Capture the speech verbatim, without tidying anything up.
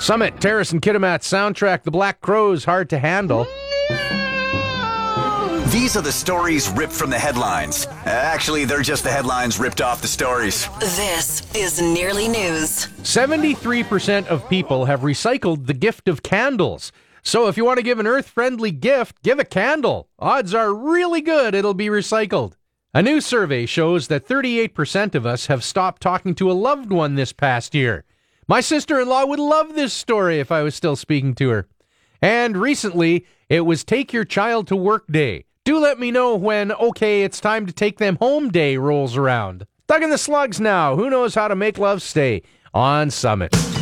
Summit, Terrace and Kitimat soundtrack, The Black Crowes, Hard to Handle. These are the stories ripped from the headlines. Actually, they're just the headlines ripped off the stories. This is Nearly News. seventy-three percent of people have recycled the gift of candles. So if you want to give an earth-friendly gift, give a candle. Odds are really good it'll be recycled. A new survey shows that thirty-eight percent of us have stopped talking to a loved one this past year. My sister-in-law would love this story if I was still speaking to her. And recently, it was Take Your Child to Work Day. Do let me know when, okay, it's time to take them home day rolls around. Doug and the Slugs now. Who knows how to make love stay on Summit?